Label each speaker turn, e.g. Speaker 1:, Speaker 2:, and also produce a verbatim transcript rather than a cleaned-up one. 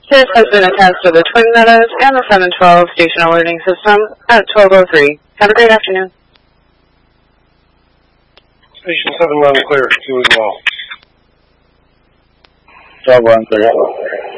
Speaker 1: This has been attached to the Twin Meadows and the seven twelve station alerting system at twelve oh three. Have a great afternoon.
Speaker 2: Station seven, loud and clear. You as well.
Speaker 3: twelve one clear.